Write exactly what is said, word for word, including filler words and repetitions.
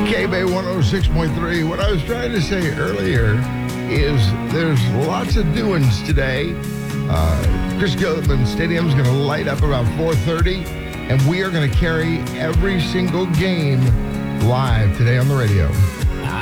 K B one oh six point three. What I was trying to say earlier is there's lots of doings today. Uh, Chris Gilliland Stadium is going to light up around four thirty, and we are going to carry every single game live today on the radio.